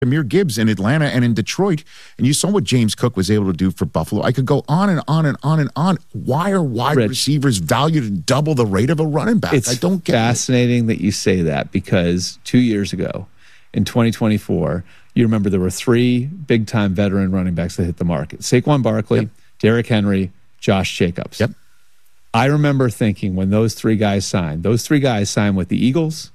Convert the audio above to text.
Jahmyr Gibbs in Atlanta and in Detroit, and you saw what James Cook was able to do for Buffalo. I could go on and on and on and on. Why are wide receivers valued at double the rate of a running back? I don't get it. It's fascinating that you say that, because 2 years ago, in 2024, you remember there were 3 big-time veteran running backs that hit the market. Saquon Barkley, Derrick Henry, Josh Jacobs. I remember thinking when those 3 guys signed with the Eagles,